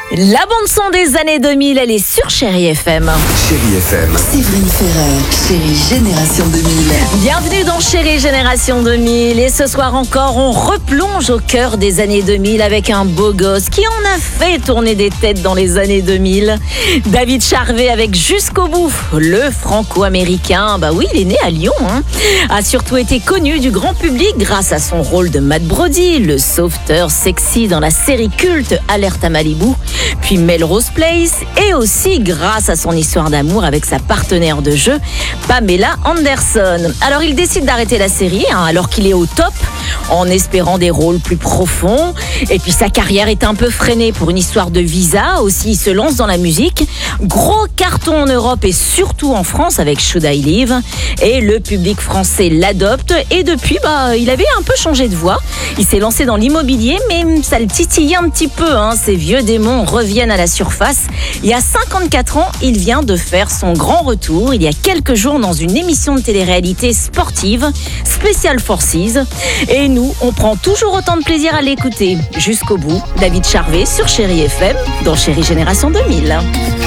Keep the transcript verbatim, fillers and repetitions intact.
La bande-son des années deux mille, elle est sur Chérie F M. Chérie F M. Séverine Ferrer, Chérie Génération deux mille. Bienvenue dans Chérie Génération deux mille. Et ce soir encore, on replonge au cœur des années deux mille avec un beau gosse qui en a fait tourner des têtes dans les années deux mille. David Charvet avec Jusqu'au bout. Le franco-américain, bah oui, il est né à Lyon, hein, a surtout été connu du grand public grâce à son rôle de Matt Brody, le sauveteur sexy dans la série culte Alerte à Malibu, puis Melrose Place, et aussi grâce à son histoire d'amour avec sa partenaire de jeu, Pamela Anderson. Alors il décide d'arrêter la série, hein, alors qu'il est au top, en espérant des rôles plus profonds. Et puis sa carrière est un peu freinée pour une histoire de visa. Aussi, il se lance dans la musique. Gros carton en Europe et surtout en France avec Should I Live. Et le public français l'adopte. Et depuis, bah, il avait un peu changé de voix. Il s'est lancé dans l'immobilier, mais ça le titillait un petit peu, hein. Ses vieux démons reviennent à la surface. Il y a cinquante-quatre ans, il vient de faire son grand retour. Il y a quelques jours dans une émission de télé-réalité sportive, Special Forces. Et nous, on prend toujours autant de plaisir à l'écouter. Jusqu'au bout, David Charvet sur Chérie F M, dans Chérie Génération deux mille.